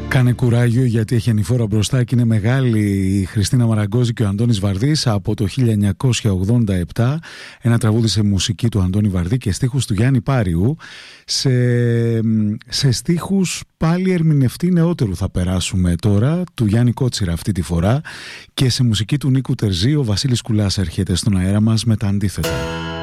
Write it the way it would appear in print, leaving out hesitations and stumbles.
Κάνε κουράγιο, γιατί έχει ανηφόρα μπροστά και είναι μεγάλη η Χριστίνα Μαραγκόζη και ο Αντώνης Βαρδής από το 1987. Ένα τραγούδι σε μουσική του Αντώνη Βαρδή και στίχους του Γιάννη Πάριου. Σε στίχους πάλι ερμηνευτή νεότερου θα περάσουμε τώρα, του Γιάννη Κότσιρα αυτή τη φορά, και σε μουσική του Νίκου Τερζή ο Βασίλης Κουλάς έρχεται στον αέρα μας με τα αντίθετα.